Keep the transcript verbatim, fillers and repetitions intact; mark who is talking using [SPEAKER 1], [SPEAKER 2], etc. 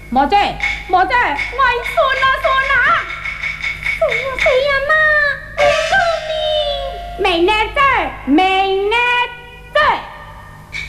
[SPEAKER 1] 毛仔，毛仔，我孙啊孙啊，
[SPEAKER 2] 孙啊谁呀妈？我告你，
[SPEAKER 1] 美奶仔，美奶。